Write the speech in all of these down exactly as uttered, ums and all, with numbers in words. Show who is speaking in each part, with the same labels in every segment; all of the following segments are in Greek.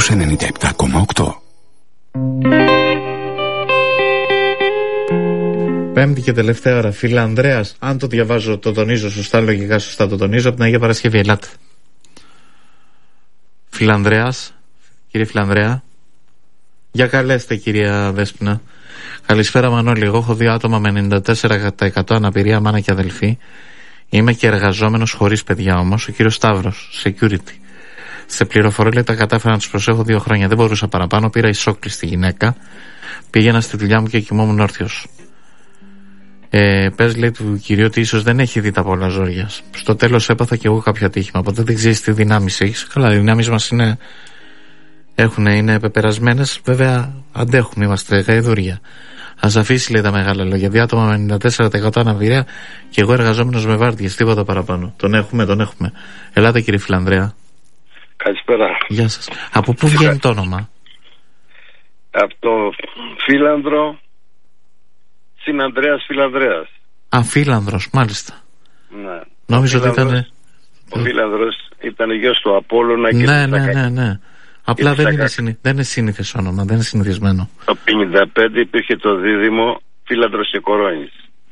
Speaker 1: ενενήντα επτά κόμμα οκτώ.
Speaker 2: Πέμπτη και τελευταία ώρα, φίλα Ανδρέας. Αν το διαβάζω, το τονίζω σωστά, λογικά σωστά το τονίζω. Από την Αγία Παρασκευή, ελάτε. Φίλα Ανδρέας, κύριε Φιλανδρέα. Για καλέστε, κυρία Δέσποινα. Καλησπέρα, Μανώλη. Εγώ έχω δύο άτομα με ενενήντα τέσσερα τοις εκατό αναπηρία, μάνα και αδελφή. Είμαι και εργαζόμενος χωρίς παιδιά όμως, ο κύριος Σταύρος, security. Σε πληροφορώ, λέει, τα κατάφερα να τους προσέχω δύο χρόνια. Δεν μπορούσα παραπάνω. Πήρα ισόκλη στη γυναίκα. Πήγαινα στη δουλειά μου και κοιμόμουν όρθιος. Ε, πες, λέει, του κυρίου ότι ίσως δεν έχει δει τα πολλά ζόρια. Στο τέλος έπαθα και εγώ κάποιο ατύχημα. Οπότε δεν ξέρεις τι δυνάμεις έχεις. Καλά, οι δυνάμεις μας είναι, έχουν, είναι πεπερασμένες. Βέβαια, αντέχουμε, είμαστε γαϊδούρια. Ας αφήσει, λέει, τα μεγάλα λόγια. Δύο άτομα με ενενήντα τέσσερα τοις εκατό αναπηρία και εγώ εργαζόμενος με βάρδιες. Τίποτα παραπάνω. Τον έχουμε, τον έχουμε. Ελάτε, κύριε Φιλανδρέα.
Speaker 3: Καλησπέρα.
Speaker 2: Γεια σας. Από πού βγαίνει το όνομα?
Speaker 3: Από το Φίλανδρο Συνανδρέας Φιλανδρέας.
Speaker 2: Α, Φίλανδρος, μάλιστα.
Speaker 3: Ναι.
Speaker 2: Νόμιζα ότι ήταν.
Speaker 3: Ο Φίλανδρος ήταν γιος του Απόλλωνα και
Speaker 2: ναι,
Speaker 3: του
Speaker 2: ναι,
Speaker 3: Σακα...
Speaker 2: ναι, ναι. Απλά δεν είναι, συνη... δεν είναι σύνηθες όνομα, δεν είναι συνηθισμένο.
Speaker 3: Το πενήντα πέντε υπήρχε το δίδυμο Φίλανδρος και Κορώνης.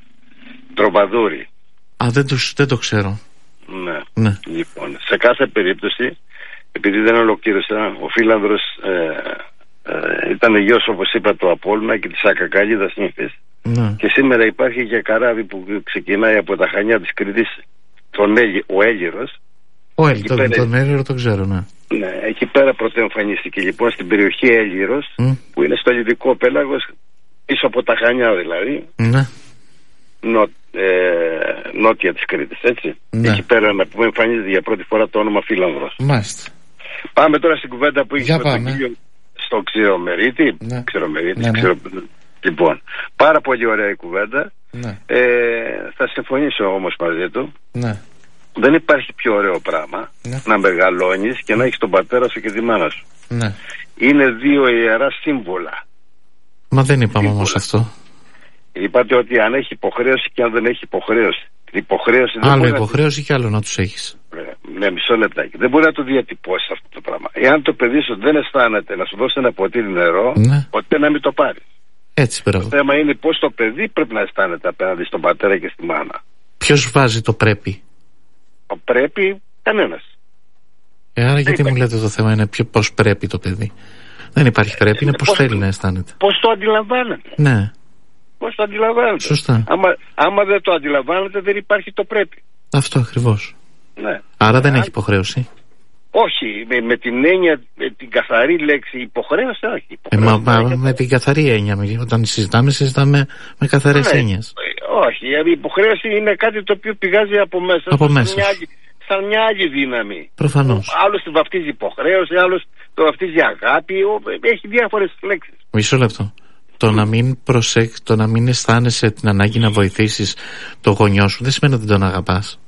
Speaker 3: Τροπαδούρη.
Speaker 2: Α, δεν, τους, δεν το ξέρω.
Speaker 3: Ναι.
Speaker 2: ναι.
Speaker 3: Λοιπόν, σε κάθε περίπτωση, επειδή δεν ολοκλήρωσα, ο Φίλανδρος ε, ε, ήταν γιος, όπως είπα, του Απόλλωνα και της Ακακάλιδας νύφης.
Speaker 2: Ναι.
Speaker 3: Και σήμερα υπάρχει και καράβι που ξεκινάει από τα Χανιά της Κρήτης, τον Έγι, ο Έγυρος.
Speaker 2: Ο Έλληρος, τον, τον Έλληρο τον ξέρω, ναι.
Speaker 3: Ναι, εκεί πέρα πρωτοεμφανίστηκε λοιπόν στην περιοχή Έλληρος, mm. που είναι στο ελληνικό πέλαγος, πίσω από τα Χανιά δηλαδή,
Speaker 2: ναι.
Speaker 3: νο, ε, νότια της Κρήτης, έτσι.
Speaker 2: Ναι.
Speaker 3: Εκεί πέρα να πούμε εμφανίζεται για πρώτη φορά το όνομα Φίλανδρος.
Speaker 2: Μάλιστα.
Speaker 3: Πάμε τώρα στην κουβέντα που είχε με τον κύριο στο Ξηρομερίτη.
Speaker 2: Ναι.
Speaker 3: Ξηρομερίτη,
Speaker 2: ναι, ναι.
Speaker 3: Ξηρο... Λοιπόν, πάρα πολύ ωραία η κουβέντα.
Speaker 2: Ναι.
Speaker 3: Ε, θα συμφωνήσω όμως μαζί του.
Speaker 2: Ναι.
Speaker 3: Δεν υπάρχει πιο ωραίο πράγμα
Speaker 2: ναι.
Speaker 3: να μεγαλώνεις και να έχεις τον πατέρα σου και τη μάνα σου.
Speaker 2: Ναι.
Speaker 3: Είναι δύο ιερά σύμβολα.
Speaker 2: Μα δεν είπαμε όμως αυτό.
Speaker 3: Είπατε ότι αν έχει υποχρέωση και αν δεν έχει υποχρέωση. Υποχρέωση δεν
Speaker 2: άλλο υποχρέωση να... και άλλο να τους έχεις.
Speaker 3: Ναι, μισό λεπτάκι. Δεν μπορεί να το διατυπώσει αυτό το πράγμα. Εάν το παιδί σου δεν αισθάνεται να σου δώσει ένα ποτήρι νερό,
Speaker 2: ναι.
Speaker 3: ποτέ να μην το πάρει.
Speaker 2: Έτσι, μπράβο.
Speaker 3: Το θέμα είναι πώς το παιδί πρέπει να αισθάνεται απέναντι στον πατέρα και στη μάνα.
Speaker 2: Ποιος βάζει το πρέπει?
Speaker 3: Το πρέπει κανένας.
Speaker 2: Ε, άρα γιατί υπάρχει. Μου λέτε το θέμα είναι πώς πρέπει το παιδί? Δεν υπάρχει πρέπει, είναι πώς θέλει να αισθάνεται.
Speaker 3: Πώς το αντιλαμβάνεται.
Speaker 2: Ναι.
Speaker 3: Πώς το αντιλαμβάνεται.
Speaker 2: Σωστά.
Speaker 3: Άμα, άμα δεν το αντιλαμβάνεται, δεν υπάρχει το πρέπει.
Speaker 2: Αυτό ακριβώς.
Speaker 3: Ναι.
Speaker 2: Άρα δεν Α... έχει υποχρέωση.
Speaker 3: Όχι, με, με την έννοια, με την καθαρή λέξη υποχρέωση, όχι.
Speaker 2: Υποχρέωση, ε, μα, μα, με την καθαρή έννοια, όταν συζητάμε, συζητάμε με καθαρές ναι, έννοιες.
Speaker 3: Όχι, η υποχρέωση είναι κάτι το οποίο πηγάζει από μέσα.
Speaker 2: Από μέσα.
Speaker 3: Μια, σαν μια άλλη δύναμη.
Speaker 2: Προφανώς.
Speaker 3: Άλλος τη βαφτίζει υποχρέωση, άλλος το βαφτίζει αγάπη, έχει διάφορες λέξεις.
Speaker 2: Μισό λεπτό. Το να μην προσέχει, το να μην αισθάνεσαι την ανάγκη να βοηθήσεις το γονιό σου δεν σημαίνει ότι δεν τον αγαπάς.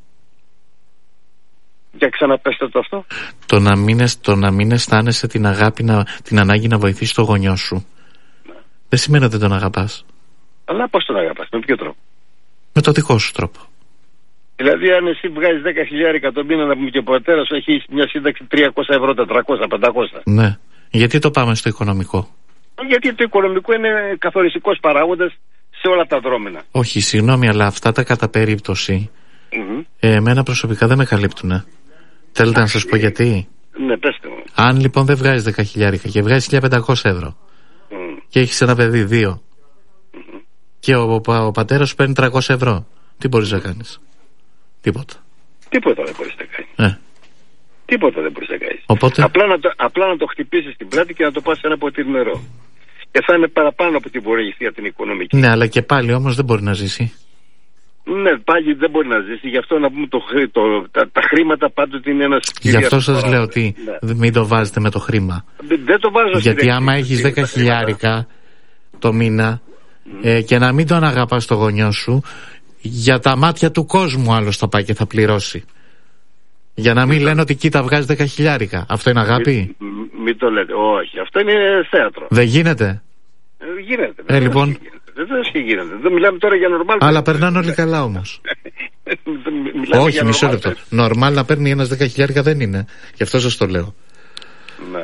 Speaker 3: Για ξαναπέστε το αυτό.
Speaker 2: Το να μην, το να μην αισθάνεσαι την αγάπη, να, την ανάγκη να βοηθήσεις το γονιό σου ναι. δεν σημαίνει ότι δεν τον αγαπάς.
Speaker 3: Αλλά πώς τον αγαπάς, με ποιο τρόπο?
Speaker 2: Με το δικό σου τρόπο.
Speaker 3: Δηλαδή αν εσύ βγάζεις δέκα χιλιάρικα το μήνα να πούμε και ο πατέρας σου έχει μια σύνταξη τριακόσια ευρώ, τετρακόσια, πεντακόσια.
Speaker 2: Ναι. Γιατί το πάμε στο οικονομικό?
Speaker 3: Γιατί το οικονομικό είναι καθοριστικός παράγοντας σε όλα τα δρόμενα.
Speaker 2: Όχι, συγγνώμη, αλλά αυτά τα κατά περίπτωση mm-hmm. ε, εμένα προσωπικά δεν με καλύπτουνε. Θέλετε να σας πω γιατί?
Speaker 3: Ναι, πέστε μου.
Speaker 2: Αν λοιπόν δεν βγάζεις δέκα χιλιάρικα και βγάζεις χίλια πεντακόσια ευρώ mm. και έχεις ένα παιδί δύο mm-hmm. και ο, ο, ο πατέρας σου παίρνει τριακόσια ευρώ, τι μπορείς να κάνεις? Τίποτα.
Speaker 3: Τίποτα δεν μπορείς να κάνεις.
Speaker 2: Ε.
Speaker 3: Τίποτα δεν μπορείς να κάνεις.
Speaker 2: Οπότε...
Speaker 3: Απλά, να το, απλά να το χτυπήσεις στην πλάτη και να το πας σε ένα ποτήρι νερό. Και θα είναι παραπάνω από την βοηθεία την οικονομική.
Speaker 2: Ναι, αλλά και πάλι όμως δεν μπορεί να ζήσει.
Speaker 3: Ναι, πάλι δεν μπορεί να ζήσει. Γι' αυτό να πούμε το, το, τα, τα χρήματα πάντοτε είναι ένας...
Speaker 2: Γι' αυτό σας λέω ότι ναι. μην το βάζετε με το χρήμα.
Speaker 3: Δεν, δεν το βάζω.
Speaker 2: Γιατί άμα έχεις δέκα χιλιάρικα το μήνα mm. ε, και να μην τον αγαπάς το γονιό σου, για τα μάτια του κόσμου άλλος θα πάει και θα πληρώσει. Για να μην λένε ότι κοίτα βγάζει δέκα χιλιάρικα. Αυτό είναι αγάπη?
Speaker 3: Μην μη το λέτε. Όχι, αυτό είναι θέατρο.
Speaker 2: Δεν γίνεται.
Speaker 3: Ε, γίνεται.
Speaker 2: Ε, λοιπόν.
Speaker 3: Δεν και γίνεται. Δεν μιλάμε τώρα για νορμάλ.
Speaker 2: Αλλά περνάνε όλοι καλά όμως. Όχι, μισό λεπτό. Νορμάλ να παίρνει ένας δέκα χιλιάρικα δεν είναι. Γι' αυτό σας το λέω.
Speaker 3: Ναι.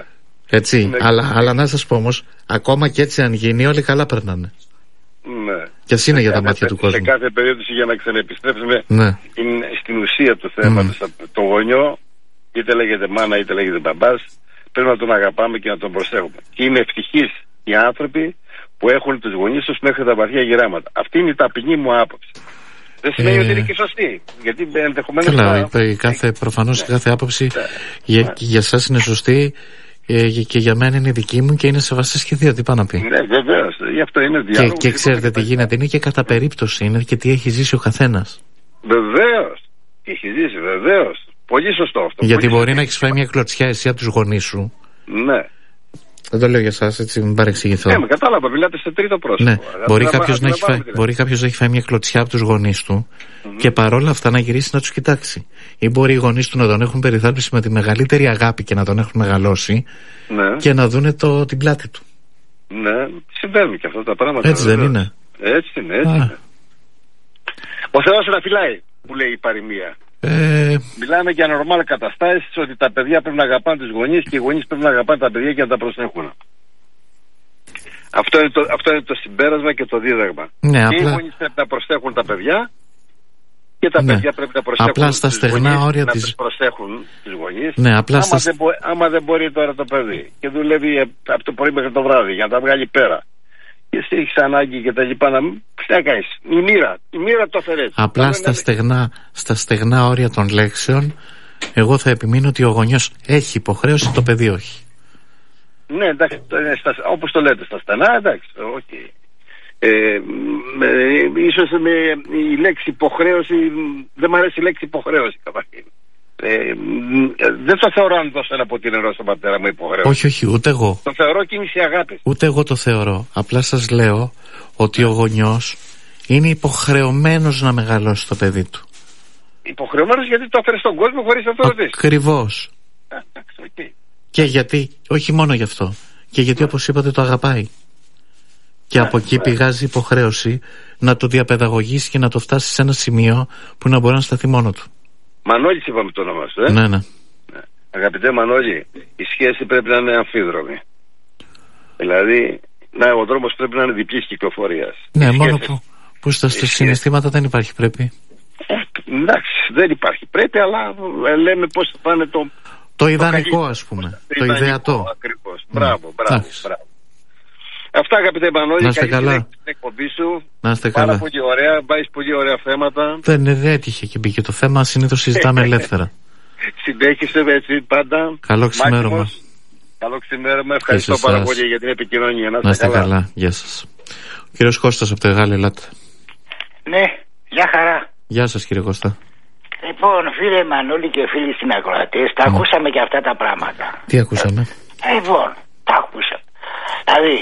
Speaker 2: Έτσι, ναι, αλλά, αλλά να σας πω όμως, ακόμα και έτσι αν γίνει, όλοι καλά περνάνε.
Speaker 3: Ναι.
Speaker 2: Και ας είναι
Speaker 3: σε
Speaker 2: για
Speaker 3: κάθε,
Speaker 2: τα μάτια του κόσμου.
Speaker 3: Σε κάθε περίπτωση, για να ξαναεπιστρέψουμε
Speaker 2: ναι.
Speaker 3: στην, στην ουσία του θέματος, mm. το γονιό, είτε λέγεται μάνα είτε λέγεται μπαμπάς, πρέπει να τον αγαπάμε και να τον προσέχουμε. Και είναι ευτυχείς οι άνθρωποι που έχουν τους γονείς τους μέχρι τα βαθιά γεράματα. Αυτή είναι η ταπεινή μου άποψη. Δεν σημαίνει ε... ότι είναι και σωστή. Γιατί ενδεχομένως.
Speaker 2: Καλά, να... κάθε, προφανώς ναι. κάθε άποψη ναι. για, ναι. για εσάς είναι σωστή. Ε, και για μένα είναι δική μου και είναι σεβαστή και δύο. Τι πάει να πει.
Speaker 3: Ναι, βεβαίως. Γι' αυτό είναι διάλογο.
Speaker 2: Και, και ξέρετε τι γίνεται. Είναι και κατά περίπτωση. Είναι και τι έχει ζήσει ο καθένας.
Speaker 3: Βεβαίως. Έχει ζήσει, βεβαίως. Πολύ σωστό αυτό.
Speaker 2: Γιατί
Speaker 3: πολύ
Speaker 2: μπορεί σωστό. Να έχει φάει μια κλωτσιά εσύ από τους γονείς σου.
Speaker 3: Ναι.
Speaker 2: Δεν το λέω για εσάς, έτσι μην παρεξηγηθώ.
Speaker 3: Ναι, με κατάλαβα, μιλάτε σε τρίτο πρόσωπο.
Speaker 2: Ναι. Μπορεί κάποιος να, να έχει φάει μια κλωτσιά από τους γονείς του mm-hmm. και παρόλα αυτά να γυρίσει να τους κοιτάξει. Ή μπορεί οι γονείς του να τον έχουν περιθάλψει με τη μεγαλύτερη αγάπη και να τον έχουν μεγαλώσει
Speaker 3: ναι.
Speaker 2: και να δούνε το, την πλάτη του.
Speaker 3: Ναι, συμβαίνουν και αυτά τα πράγματα.
Speaker 2: Έτσι δεν είναι.
Speaker 3: Έτσι είναι, έτσι είναι. Ο Θεός να φυλάει, που λέει η παροιμία.
Speaker 2: Ε...
Speaker 3: Μιλάμε για νορμάλ καταστάσεις, ότι τα παιδιά πρέπει να αγαπάνε τους γονείς και οι γονείς πρέπει να αγαπάνε τα παιδιά και να τα προσέχουν. Αυτό είναι το, αυτό είναι το συμπέρασμα και το δίδαγμα.
Speaker 2: Ναι,
Speaker 3: και
Speaker 2: απλά...
Speaker 3: οι γονείς πρέπει να προσέχουν τα παιδιά και τα ναι. παιδιά πρέπει να προσέχουν
Speaker 2: απλά στα
Speaker 3: τους
Speaker 2: στεγνά
Speaker 3: γονείς,
Speaker 2: όρια
Speaker 3: να
Speaker 2: της...
Speaker 3: τους προσέχουν τους γονείς.
Speaker 2: Ναι, απλά
Speaker 3: άμα,
Speaker 2: στα...
Speaker 3: δεν μπο... άμα δεν μπορεί τώρα το παιδί και δουλεύει από το πρωί μέχρι το βράδυ για να τα βγάλει πέρα. Και εσύ έχεις ανάγκη και τα λοιπά να μην κάνεις. Η μοίρα, η μοίρα το φέρει.
Speaker 2: Απλά στα, είναι... στεγνά, στα στεγνά όρια των λέξεων εγώ θα επιμείνω ότι ο γονιός έχει υποχρέωση, το παιδί όχι.
Speaker 3: Ναι, εντάξει, όπως το λέτε στα στενά, εντάξει, okay. ε, με, ίσως με η λέξη υποχρέωση, δεν μου αρέσει η λέξη υποχρέωση καταρχήν. Ε, δεν το θεωρώ αν δώσω ένα ποτήρι νερό στον πατέρα μου υποχρέωση.
Speaker 2: Όχι, όχι, ούτε εγώ.
Speaker 3: Το θεωρώ κίνηση αγάπης.
Speaker 2: Ούτε εγώ το θεωρώ. Απλά σας λέω ότι ο γονιός είναι υποχρεωμένος να μεγαλώσει το παιδί του.
Speaker 3: Υποχρεωμένος γιατί το έφερε στον κόσμο χωρίς να το ρωτήσει.
Speaker 2: Ακριβώς.
Speaker 3: Okay.
Speaker 2: Και γιατί, όχι μόνο γι' αυτό, και γιατί όπως είπατε το αγαπάει. Και από εκεί πηγάζει υποχρέωση να το διαπαιδαγωγήσει και να το φτάσει σε ένα σημείο που να μπορεί να σταθεί μόνο του.
Speaker 3: Μανώλη είπαμε το όνομα σου, ε?
Speaker 2: Ναι, ναι.
Speaker 3: ναι. Αγαπητέ Μανώλη, η σχέση πρέπει να είναι αμφίδρομη. Δηλαδή, να, ο δρόμος πρέπει να είναι διπλής κυκλοφορίας. Ναι,
Speaker 2: μόνο που, που στα συναισθήματα δεν υπάρχει πρέπει.
Speaker 3: Ε, εντάξει, δεν υπάρχει πρέπει, αλλά ε, λέμε πώς θα είναι το...
Speaker 2: Το ιδανικό, ας πούμε. Το, το ιδεατό.
Speaker 3: Ακριβώς. Mm. Μπράβο, μπράβο, μπράβο. Αυτά, αγαπητέ Μανώλη,
Speaker 2: να είστε καλά.
Speaker 3: Την εκπομπή σου.
Speaker 2: Να είστε
Speaker 3: πάρα
Speaker 2: καλά.
Speaker 3: Πολύ ωραία, βάζεις πολύ ωραία θέματα.
Speaker 2: Δεν, δεν έτυχε και μπήκε το θέμα, συνήθως συζητάμε ελεύθερα.
Speaker 3: Συνέχισε έτσι πάντα.
Speaker 2: Καλό ξημέρωμα.
Speaker 3: Καλό ξημέρωμα, ευχαριστώ πάρα πολύ για την επικοινωνία. Να είστε,
Speaker 2: να είστε καλά.
Speaker 3: καλά.
Speaker 2: Γεια σας. Ο κύριος Κώστας από το Εγάλη, ελάτε.
Speaker 1: Ναι, γεια χαρά.
Speaker 2: Γεια σας κύριε Κώστα.
Speaker 1: Λοιπόν, φίλε Μανώλη και φίλοι συνακροατές, τα mm. ακούσαμε και αυτά τα πράγματα.
Speaker 2: Τι ακούσαμε?
Speaker 1: Λοιπόν, τα ακούσαμε. Δηλαδή,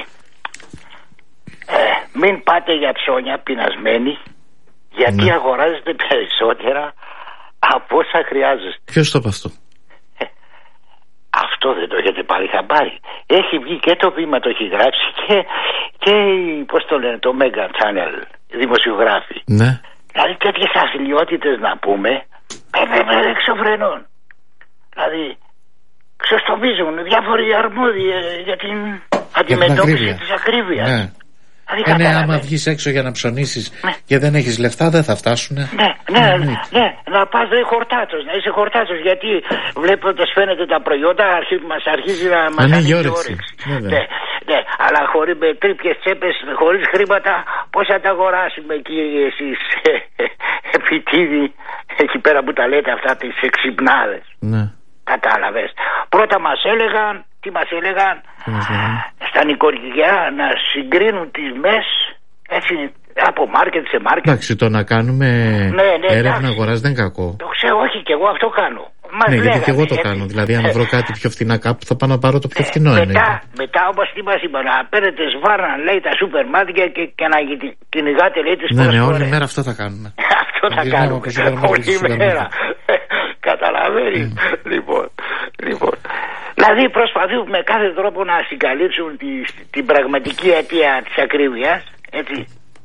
Speaker 1: ε, μην πάτε για ψώνια πεινασμένοι, γιατί ναι. αγοράζετε περισσότερα από όσα χρειάζεστε.
Speaker 2: Ποιος το είπε αυτό?
Speaker 1: Ε, αυτό δεν το έχετε πάρει χαμπάρι. Έχει βγει και το βήμα, το έχει γράψει και, και πώς το λένε, το Mega Channel, δημοσιογράφοι.
Speaker 2: Ναι.
Speaker 1: Δηλαδή τέτοιες αθλιότητες να πούμε, πέφτουν εξωφρενών. Δηλαδή, ξεστομίζουν διάφοροι αρμόδιοι για την αντιμετώπιση της ακρίβειας.
Speaker 2: Ναι.
Speaker 1: Δηλαδή,
Speaker 2: ε, ναι, άμα βγεις έξω για να ψωνίσεις ναι. και δεν έχεις λεφτά, δεν θα φτάσουνε.
Speaker 1: Ναι, ναι, ναι, ναι, ναι. να πας δε χορτάτος, να είσαι χορτάτος, γιατί βλέποντας φαίνεται τα προϊόντα, αρχί, μας αρχίζει να μας ανοίγει η όρεξη. Ναι, ναι, ναι, αλλά χωρίς με τρίπιες τσέπες, χωρίς χρήματα, πώς θα τα αγοράσουμε εκεί εσείς, επιτίδη, εκεί πέρα που τα λέτε αυτά τις εξυπνάδες.
Speaker 2: Ναι.
Speaker 1: Κατάλαβες. Πρώτα μας έλεγαν, τι μας έλεγαν, στα νοικοκυριά να συγκρίνουν τις μες, έτσι, από μάρκετ σε μάρκετ.
Speaker 2: Εντάξει, το να κάνουμε ναι, ναι, έρευνα αγοράς δεν είναι κακό.
Speaker 1: Το ξέρω, όχι, και εγώ αυτό κάνω. Μας
Speaker 2: ναι,
Speaker 1: λέγανε,
Speaker 2: γιατί και εγώ το
Speaker 1: έτσι.
Speaker 2: κάνω. Δηλαδή, αν βρω κάτι πιο φθηνά κάπου, θα πάω να πάρω το πιο φθηνό.
Speaker 1: Ε,
Speaker 2: είναι.
Speaker 1: Μετά, μετά όπως τι μας είπα, να παίρνετε σβάρνα, λέει, τα σούπερ μάρκετ και, και να κυνηγάτε, λέει, τις
Speaker 2: προσφορές. Ναι, ναι, όλη
Speaker 1: μέρα
Speaker 2: μέρα αυτό θα κάνουμε.
Speaker 1: αυτό θα κάνουμε. Όλη μέρα. Καταλαβαίνεις. Λοιπόν, λοιπόν. Δηλαδή προσπαθούν με κάθε τρόπο να συγκαλύψουν τη, την πραγματική αιτία της ακρίβειας, έτσι.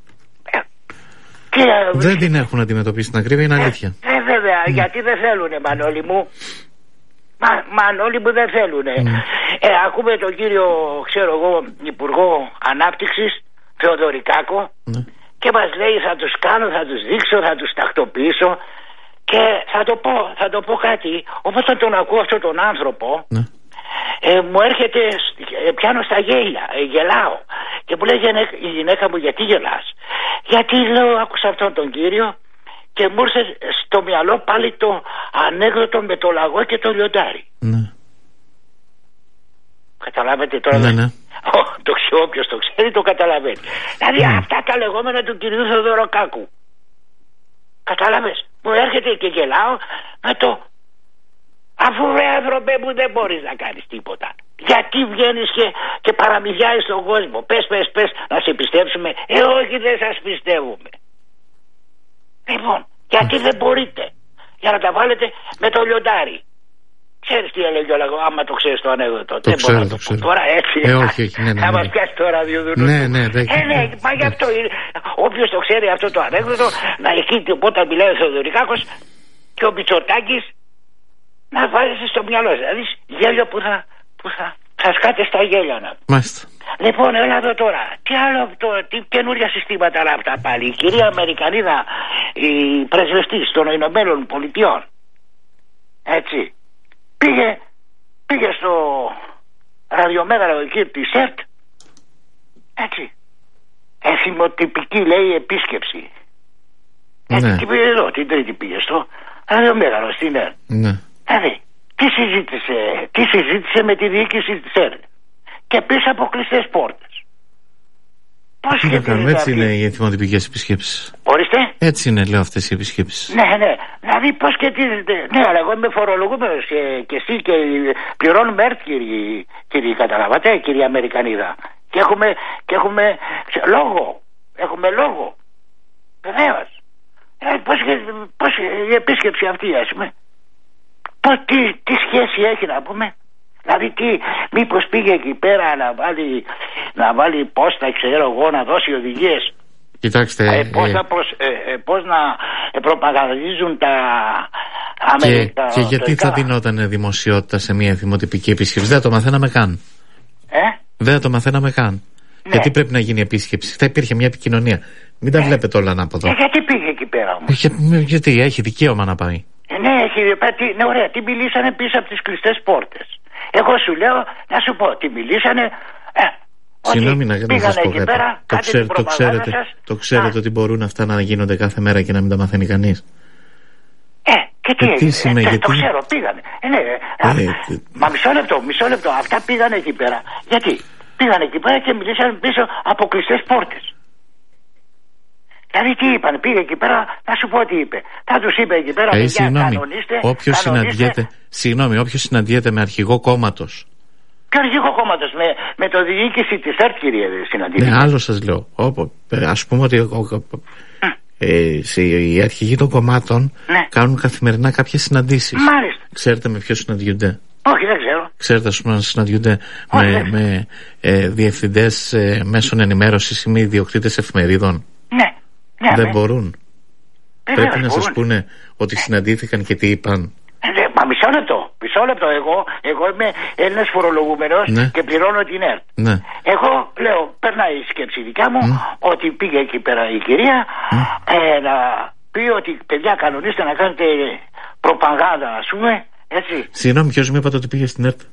Speaker 1: Και,
Speaker 2: δεν την έχουν αντιμετωπίσει την ακρίβεια, είναι αλήθεια.
Speaker 1: Ε, ε βέβαια, mm. γιατί δεν θέλουνε, Μανώλη μου. Μα, μα όλοι που δεν θέλουν. Mm. Ε, ακούμε τον κύριο, ξέρω εγώ, Υπουργό Ανάπτυξης, Θεοδωρικάκο, mm. και μας λέει θα τους κάνω, θα τους δείξω, θα τους τακτοποιήσω. Και θα το πω, θα το πω κάτι. Όποτε τον ακούω αυτόν τον άνθρωπο, mm. ε, μου έρχεται, ε, πιάνω στα γέλια, ε, γελάω. Και μου λέει η γυναίκα μου, γιατί γελάς? Γιατί λέω, άκουσα αυτόν τον κύριο και μου ήρθε στο μυαλό πάλι το ανέκδοτο με το λαγό και το λιοντάρι. Ναι. Καταλάβετε τώρα?
Speaker 2: Ναι, ναι.
Speaker 1: Ο, το όποιος το ξέρει το καταλαβαίνει. Δηλαδή ναι. αυτά τα λεγόμενα του κυρίου Θεοδωροκάκου. Καταλάβες? Μου έρχεται και γελάω με το αφού βρε άνθρωπε μου δεν μπορείς να κάνεις τίποτα. Γιατί βγαίνεις και, και παραμυθιάζεις τον κόσμο? Πες, πες, πες να σε πιστέψουμε. Ε, όχι, δεν σας πιστεύουμε. Λοιπόν, γιατί δεν μπορείτε? Για να τα βάλετε με το λιοντάρι. Ξέρεις τι έλεγε ο λαγό, άμα το ξέρεις το ανέκδοτο?
Speaker 2: Το
Speaker 1: δεν
Speaker 2: ξέρω,
Speaker 1: μπορώ να
Speaker 2: το
Speaker 1: το
Speaker 2: ξέρω.
Speaker 1: πω τώρα έτσι.
Speaker 2: Ε, όχι, όχι, ναι, ναι, ναι.
Speaker 1: Θα μας πιάσει το ραδιοδουνού.
Speaker 2: Ναι, ναι, ναι.
Speaker 1: Ε, ναι, μα γι' αυτό είναι. Όποιος το ξέρει αυτό το ανέκδοτο, να εκεί όταν μιλάει ο Θεοδωρικάκος και ο Μητσοτάκης, να βάζεις στο μυαλό σας. Δηλαδή γέλιο που θα, που θα, θα σκάτε στα γέλια να.
Speaker 2: Μάλιστα.
Speaker 1: Λοιπόν, έλα εδώ τώρα. Τι άλλο, το, τι καινούργια συστήματα είναι αυτά πάλι? Η κυρία Αμερικανίδα, η πρεσβευτής των Ηνωμένων Πολιτειών, έτσι, πήγε, πήγε στο ραδιομέγαρο εκεί της ΕΡΤ, έτσι, εθιμοτυπική λέει επίσκεψη.
Speaker 2: Ναι.
Speaker 1: Έτσι, τι πήγε εδώ, την Τρίτη πήγε στο ραδιομέγαρο στην ΕΡΤ.
Speaker 2: Ναι.
Speaker 1: Δηλαδή, τι συζήτησε, τι συζήτησε με τη διοίκηση της ΕΡΤ και πίσω από κλειστές πόρτες. Πώς
Speaker 2: σχετίζεται? Έτσι είναι οι εθιμοτυπικές επισκέψεις.
Speaker 1: Ορίστε.
Speaker 2: Έτσι είναι, λέω, αυτές οι επισκέψεις.
Speaker 1: Ναι, ναι. Δηλαδή πώς σχετίζεται? Ναι, αλλά εγώ είμαι φορολογούμενος και, και εσύ και πληρώνουμε ΕΡΤ, κύριοι, κύριοι, καταλαβατε, κύριε Αμερικανίδα. Και έχουμε, και έχουμε λόγο. Έχουμε λόγο. Βεβαίως. Ε, πώς, πώς η επίσκεψη αυτή, ας πούμε, πώς, τι, τι σχέση έχει να πούμε? Δηλαδή τι, μήπως πήγε εκεί πέρα να βάλει, να βάλει πόστα, ξέρω εγώ, να δώσει οδηγίες?
Speaker 2: Κοιτάξτε,
Speaker 1: ε, πώς, ε, να προς, ε, ε, πώς να προπαγανδίζουν τα Αμερικά.
Speaker 2: Και, και γιατί θα δινόταν δημοσιότητα σε μια δημοτυπική επίσκεψη? Δεν το μαθαίναμε καν.
Speaker 1: Ε?
Speaker 2: Δεν το μαθαίναμε καν. Ναι. Γιατί πρέπει να γίνει επίσκεψη? Θα υπήρχε μια επικοινωνία. Μην τα ε. βλέπετε όλα ανάποδα.
Speaker 1: Ε, γιατί πήγε εκεί πέρα όμως?
Speaker 2: Για, γιατί έχει δικαίωμα να πάει.
Speaker 1: Ε, ναι, έχει, ναι, ωραία, τι μιλήσανε πίσω από τις κλειστές πόρτες. Εγώ σου λέω, να σου πω, τι μιλήσανε. Ε,
Speaker 2: Συγγνώμη να, να σας πω κάτι.
Speaker 1: Πέρα,
Speaker 2: το, ξέρ, το ξέρετε, σας, το ξέρετε ότι μπορούν αυτά να γίνονται κάθε μέρα και να μην τα μαθαίνει κανείς?
Speaker 1: Ε, και τι,
Speaker 2: τι
Speaker 1: ε,
Speaker 2: σημαίνει,
Speaker 1: ε,
Speaker 2: γιατί...
Speaker 1: το ξέρω, πήγανε. Ε, ναι, ε, ε, ε, μα μισό λεπτό, μισό λεπτό, αυτά πήγανε εκεί πέρα. Γιατί? Πήγανε εκεί πέρα και μιλήσανε πίσω από κλειστές πόρτες. Δηλαδή τι είπαν, πήγε εκεί πέρα, να σου πω τι είπε. Θα τους είπε εκεί πέρα,
Speaker 2: ε,
Speaker 1: παιδιά,
Speaker 2: συγγνώμη,
Speaker 1: κανονίστε,
Speaker 2: όποιος
Speaker 1: κανονίστε.
Speaker 2: Συναντιέται, συγγνώμη, όποιος συναντιέται με αρχηγό κόμματος.
Speaker 1: Ποιο αρχηγό κόμματος? Με, με το διοίκηση της ΕΡΤ, κύριε, συναντήθηκε.
Speaker 2: Ναι, άλλο σας λέω. Όπο, ας πούμε ότι ο, ε, σε, οι αρχηγοί των κομμάτων ναι. κάνουν καθημερινά κάποιες συναντήσεις.
Speaker 1: Μάλιστα.
Speaker 2: Ξέρετε με ποιος συναντιούνται?
Speaker 1: Όχι, δεν ξέρω.
Speaker 2: Ξέρετε, ας πούμε, να συναντιούνται Όχι, με, με ε, διευθυντές ε, μέσων ενημέρωσης ή με ιδιοκτήτες εφημερίδων?
Speaker 1: Ναι. Ναι,
Speaker 2: δεν
Speaker 1: ναι.
Speaker 2: μπορούν.
Speaker 1: Ε,
Speaker 2: Πρέπει
Speaker 1: ναι,
Speaker 2: να σας πούνε ότι συναντήθηκαν και τι είπαν.
Speaker 1: Ναι, μα μισό λεπτό, μισό λεπτό. Εγώ, εγώ είμαι Έλληνας φορολογούμενος ναι. και πληρώνω την ΕΡΤ. Ναι. Εγώ λέω, περνάει η σκέψη δικιά μου mm. ότι πήγε εκεί πέρα η κυρία mm. ε, να πει ότι παιδιά κανονίστε να κάνετε προπαγάνδα, ας πούμε, έτσι.
Speaker 2: Συγγνώμη, ποιος μου είπατε ότι πήγε στην ΕΡΤ?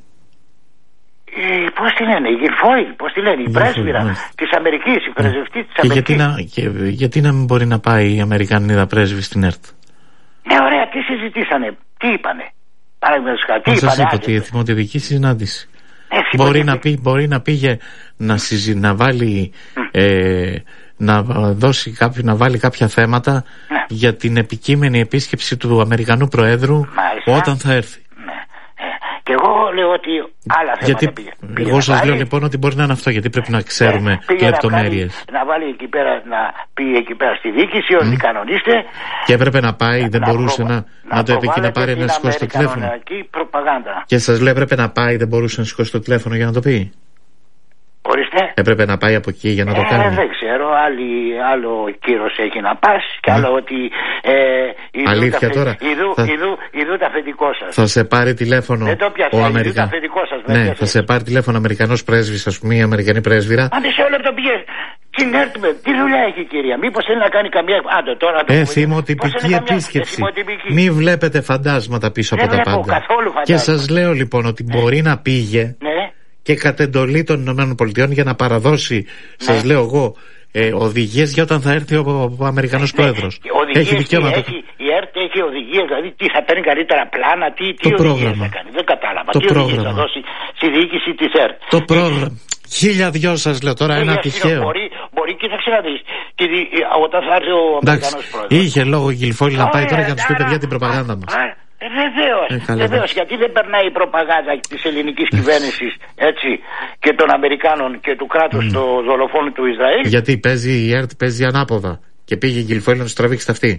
Speaker 1: Ε, πώς τη λένε, η Γιλφόιλ, πώς τη λένε, η πρέσβυρα της Αμερικής, η πρεσβευτή της Αμερικής.
Speaker 2: Και γιατί να, και, γιατί να μην μπορεί να πάει η Αμερικανίδα πρέσβη στην ΕΡΤ?
Speaker 1: Ναι, ωραία, τι συζητήσανε, τι είπανε? Παραδείγματος χάρη, τι
Speaker 2: είπανε? Σας είπα
Speaker 1: ότι
Speaker 2: η εθιμοτυπική συνάντηση. Ε, μπορεί, να πει, μπορεί να πήγε να, συζη, να βάλει mm. ε, να δώσει κάποιο, να βάλει κάποια θέματα ναι. για την επικείμενη επίσκεψη του Αμερικανού Προέδρου Μάλιστα. όταν θα έρθει.
Speaker 1: Και εγώ λέω ότι άλλα θέματα
Speaker 2: γιατί,
Speaker 1: πήγε.
Speaker 2: Εγώ σας λέω λοιπόν ότι μπορεί να είναι αυτό, γιατί πρέπει να ξέρουμε
Speaker 1: ε,
Speaker 2: λεπτομέρειες.
Speaker 1: Να, να βάλει εκεί πέρα, να πει εκεί πέρα στη διοίκηση ότι mm. κανονίστε.
Speaker 2: Και έπρεπε να πάει, δεν να μπορούσε προ... να, να, να το είπε και να πάρει να σηκώσει το τηλέφωνο.
Speaker 1: Προπαγάνδα.
Speaker 2: Και σας λέω έπρεπε να πάει, δεν μπορούσε να σηκώσει το τηλέφωνο για να το πει.
Speaker 1: Ορίστε.
Speaker 2: Έπρεπε να πάει από εκεί για να
Speaker 1: ε,
Speaker 2: το κάνει.
Speaker 1: Δεν ξέρω, άλλη, άλλο κύρος έχει να πας και άλλο ότι ε, ειδού
Speaker 2: αλήθεια
Speaker 1: τα,
Speaker 2: τώρα
Speaker 1: ειδού,
Speaker 2: θα...
Speaker 1: ειδού, ειδού τα αφεντικό σας.
Speaker 2: Θα σε πάρει τηλέφωνο
Speaker 1: δεν το πιάσα,
Speaker 2: ο
Speaker 1: Αμερικανός.
Speaker 2: Ναι, θα σε πάρει τηλέφωνο Αμερικανός πρέσβης, ας πούμε, η Αμερικανή πρέσβυρα.
Speaker 1: Αν μισό λεπτό πήγε. Την έρθουμε, τι δουλειά έχει η κυρία, μήπως θέλει να κάνει καμία. Άντε τώρα.
Speaker 2: Ε, θυμοτυπική επίσκεψη. Μη βλέπετε φαντάσματα πίσω από τα πάντα. Και σας λέω λοιπόν ότι μπορεί να πήγε. Ναι. Και κατ' εντολή των ΗΠΑ για να παραδώσει, ναι. Σας λέω εγώ, ε, οδηγίες για όταν θα έρθει ο, ο Αμερικανός ναι. Πρόεδρος. Έχει δικαίωμα.
Speaker 1: Έχει, η ΕΡΤ έχει οδηγίες, δηλαδή τι θα παίρνει καλύτερα πλάνα, τι, τι οδηγίες θα κάνει. Δεν κατάλαβα.
Speaker 2: Το
Speaker 1: τι οδηγίες θα δώσει στη διοίκηση της ΕΡΤ.
Speaker 2: Το πρόγραμμα. Χίλια δυο σας λέω τώρα, ένα τυχαίο.
Speaker 1: Μπορεί, μπορεί κοίταξε να δεις. Και δι, όταν θα έρθει ο Αμερικανός Πρόεδρος.
Speaker 2: Είχε λόγο η Γιλφόλη να πάει τώρα για να τους πει παιδιά την προπαγάνδα μας.
Speaker 1: Βεβαίως, ε, βεβαίως, γιατί δεν περνάει η προπαγάνδα της ελληνικής κυβέρνησης έτσι και των Αμερικάνων και του κράτους mm. στο δολοφόνο του Ισραήλ.
Speaker 2: Γιατί παίζει η ΕΡΤ, παίζει ανάποδα και πήγε η Γιλφόλη να τους τραβήξει αυτή.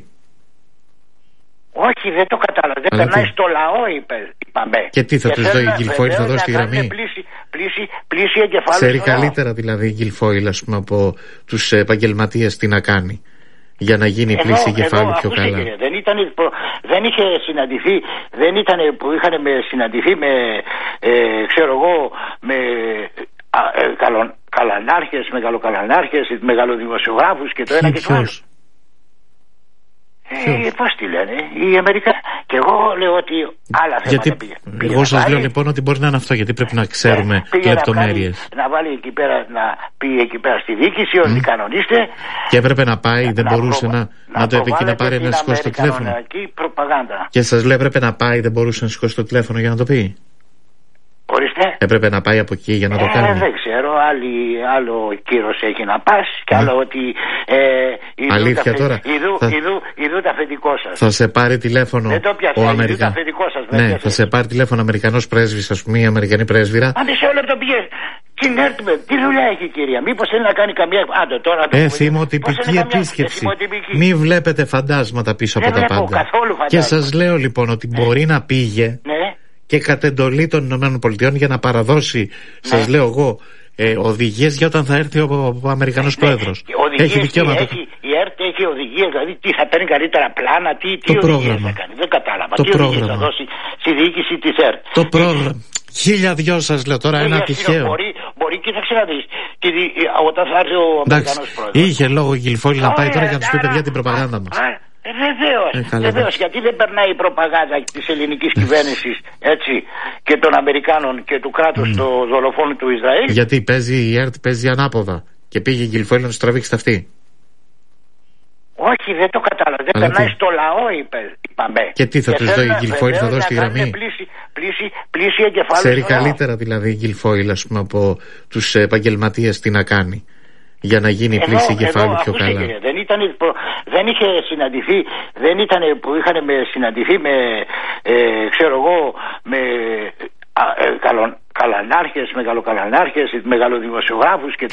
Speaker 1: Όχι, δεν το κατάλαβα. Δεν περνάει τι? Στο λαό, είπε, είπαμε.
Speaker 2: Και τι θα τους δώσει η Γιλφόλη, θα δώσει τη γραμμή.
Speaker 1: Πλήση, πλήση, πλήση εγκεφάλου.
Speaker 2: Ξέρει καλύτερα δηλαδή η Γιλφόλη, ας πούμε, από τους επαγγελματίες τι να κάνει. Για να γίνει πλήση εγκεφάλου πιο καλά.
Speaker 1: Κύριε, δεν, ήταν, δεν είχε συναντηθεί, δεν ήταν που είχαν με, συναντηθεί με, ε, ξέρω εγώ, με α, ε, καλο, καλανάρχες, μεγαλοκαλανάρχες, μεγαλοδημοσιογράφους και το ένα και το άλλο. Ε, πώς τη λένε, οι Αμερικανοί. Και εγώ λέω ότι άλλα θέματα
Speaker 2: γιατί,
Speaker 1: πήγε.
Speaker 2: Εγώ σας πάρει, λέω λοιπόν ότι μπορεί να είναι αυτό, γιατί πρέπει να ξέρουμε ε, λεπτομέρειες.
Speaker 1: Να, να βάλει εκεί πέρα, να πει εκεί πέρα στη διοίκηση ότι mm. κανονίστε.
Speaker 2: Και έπρεπε να πάει, δεν να μπορούσε
Speaker 1: προ,
Speaker 2: να, να, να το επικεί να πάρει να σηκώσει το τηλέφωνο. Και σας λέω έπρεπε να πάει, δεν μπορούσε να σηκώσει το τηλέφωνο για να το πει.
Speaker 1: Ορίστε.
Speaker 2: Έπρεπε να πάει από εκεί για να
Speaker 1: ε,
Speaker 2: το κάνει.
Speaker 1: Δεν ξέρω, άλλη, άλλο κύρος έχει να πας και ναι. άλλο ότι ε, ειδού,
Speaker 2: αλήθεια
Speaker 1: τα,
Speaker 2: τώρα
Speaker 1: ειδού,
Speaker 2: θα...
Speaker 1: ειδού, ειδού τα αφεντικό σας.
Speaker 2: Θα σε πάρει τηλέφωνο
Speaker 1: δεν το πιάσα,
Speaker 2: ο Αμερικανός. Ναι, θα σε πάρει τηλέφωνο Αμερικανός πρέσβης, ας πούμε, η Αμερικανή πρέσβυρα.
Speaker 1: Αν μισό λεπτό πήγε. Την έρθουμε, τι δουλειά έχει η κυρία, μήπως θέλει να κάνει καμία. Άντε τώρα.
Speaker 2: Ε, θυμοτυπική επίσκεψη. Μη βλέπετε φαντάσματα πίσω από τα πάντα. Και σας λέω λοιπόν ότι μπορεί να πήγε. Και κατ' εντολή των ΗΠΑ για να παραδώσει, ναι. Σας λέω εγώ, ε, οδηγίες για όταν θα έρθει ο, ο Αμερικανός ναι. Πρόεδρος. Έχει δικαίωμα.
Speaker 1: Έχει, η ΕΡΤ έχει οδηγίες, δηλαδή τι θα παίρνει καλύτερα πλάνα, τι, τι οδηγίες θα κάνει. Δεν κατάλαβα.
Speaker 2: Το
Speaker 1: τι
Speaker 2: πρόγραμμα.
Speaker 1: οδηγίες θα δώσει στη διοίκηση της ΕΡΤ.
Speaker 2: Το πρόγραμμα. Χίλια δυο σας λέω τώρα, ένα τυχαίο.
Speaker 1: Μπορεί, μπορεί κοίταξε να δεις. Και δι, όταν θα έρθει ο Αμερικανός Πρόεδρος.
Speaker 2: Είχε λόγο η Γιλφόλη να πάει τώρα για να τους πει παιδιά την προπαγάνδα μας.
Speaker 1: Ε, βεβαίως, ε, βεβαίως, γιατί δεν περνάει η προπαγάνδα της ελληνικής κυβέρνησης έτσι και των Αμερικάνων και του κράτους mm. στο δολοφόνο του Ισραήλ.
Speaker 2: Γιατί παίζει η ΕΡΤ, παίζει ανάποδα και πήγε η Γιλφόλη να τους τραβήξει αυτή.
Speaker 1: Όχι, δεν το κατάλαβα. Δεν αλλά περνάει τι? Στο λαό, είπε, είπαμε.
Speaker 2: Και τι θα τους δώσει η Γιλφόλη, θα δώσει τη γραμμή.
Speaker 1: Πλήση, πλήση, πλήση εγκεφάλου.
Speaker 2: Ξέρει καλύτερα δηλαδή η Γιλφόλη, ας πούμε, από τους επαγγελματίες τι να κάνει. Για να γίνει εδώ, πλήση εγκεφάλου πιο καλά.
Speaker 1: Κύριε, δεν, ήταν, δεν είχε συναντηθεί, δεν ήταν που είχαν με, συναντηθεί με, ε, ξέρω εγώ, με α, ε, καλο, καλανάρχες, μεγαλοκαλανάρχες, μεγαλοδημοσιογράφους και